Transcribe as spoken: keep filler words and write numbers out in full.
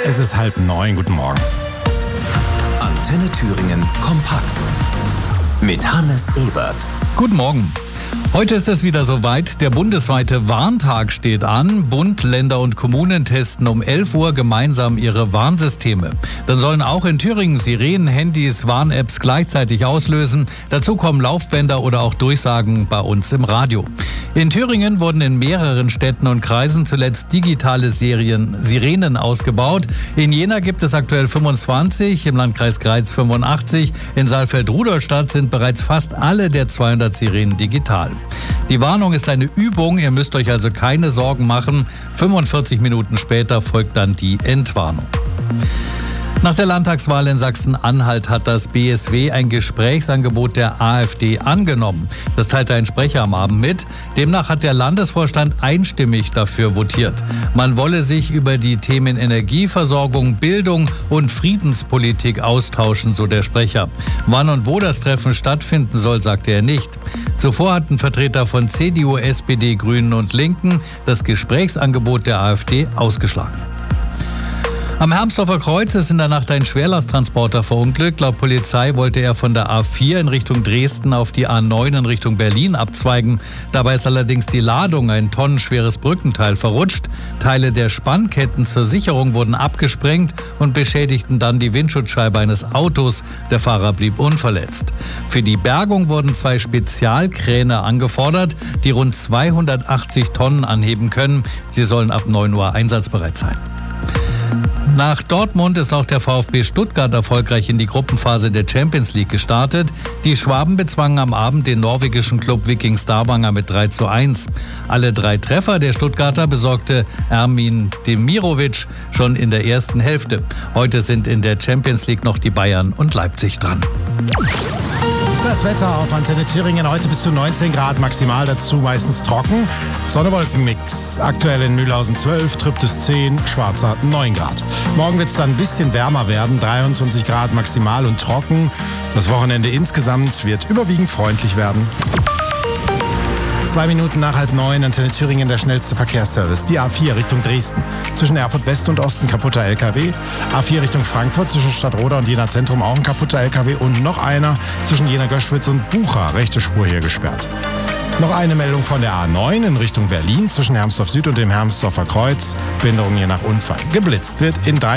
Es ist halb neun. Guten Morgen. Antenne Thüringen kompakt mit Hannes Ebert. Guten Morgen. Heute ist es wieder soweit. Der bundesweite Warntag steht an. Bund, Länder und Kommunen testen um elf Uhr gemeinsam ihre Warnsysteme. Dann sollen auch in Thüringen Sirenen, Handys, Warn-Apps gleichzeitig auslösen. Dazu kommen Laufbänder oder auch Durchsagen bei uns im Radio. In Thüringen wurden in mehreren Städten und Kreisen zuletzt digitale Serien, Sirenen ausgebaut. In Jena gibt es aktuell fünfundzwanzig, im Landkreis Greiz fünfundachtzig. In Saalfeld-Rudolstadt sind bereits fast alle der zweihundert Sirenen digital. Die Warnung ist eine Übung, ihr müsst euch also keine Sorgen machen. fünfundvierzig Minuten später folgt dann die Entwarnung. Nach der Landtagswahl in Sachsen-Anhalt hat das B S W ein Gesprächsangebot der AfD angenommen. Das teilte ein Sprecher am Abend mit. Demnach hat der Landesvorstand einstimmig dafür votiert. Man wolle sich über die Themen Energieversorgung, Bildung und Friedenspolitik austauschen, so der Sprecher. Wann und wo das Treffen stattfinden soll, sagte er nicht. Zuvor hatten Vertreter von C D U, S P D, Grünen und Linken das Gesprächsangebot der AfD ausgeschlagen. Am Hermsdorfer Kreuz ist in der Nacht ein Schwerlasttransporter verunglückt. Laut Polizei wollte er von der A vier in Richtung Dresden auf die A neun in Richtung Berlin abzweigen. Dabei ist allerdings die Ladung, ein tonnenschweres Brückenteil, verrutscht. Teile der Spannketten zur Sicherung wurden abgesprengt und beschädigten dann die Windschutzscheibe eines Autos. Der Fahrer blieb unverletzt. Für die Bergung wurden zwei Spezialkräne angefordert, die rund zweihundertachtzig Tonnen anheben können. Sie sollen ab neun Uhr einsatzbereit sein. Nach Dortmund ist auch der VfB Stuttgart erfolgreich in die Gruppenphase der Champions League gestartet. Die Schwaben bezwangen am Abend den norwegischen Club Viking Stavanger mit drei zu eins. Alle drei Treffer der Stuttgarter besorgte Ermin Demirovic schon in der ersten Hälfte. Heute sind in der Champions League noch die Bayern und Leipzig dran. Das Wetter auf Antenne Thüringen. Heute bis zu neunzehn Grad maximal, dazu meistens trocken. Sonne-Wolken-Mix. Aktuell in Mühlhausen zwölf, Triptis zehn, Schwarzer neun Grad. Morgen wird es dann ein bisschen wärmer werden, dreiundzwanzig Grad maximal und trocken. Das Wochenende insgesamt wird überwiegend freundlich werden. Zwei Minuten nach halb neun, Antenne Thüringen, der schnellste Verkehrsservice. Die A vier Richtung Dresden. Zwischen Erfurt West und Osten kaputter L K W. A vier Richtung Frankfurt, zwischen Stadtroda und Jena Zentrum auch ein kaputter L K W. Und noch einer zwischen Jena Göschwitz und Bucha. Rechte Spur hier gesperrt. Noch eine Meldung von der A neun in Richtung Berlin. Zwischen Hermsdorf Süd und dem Hermsdorfer Kreuz. Behinderung je nach Unfall. Geblitzt wird in drei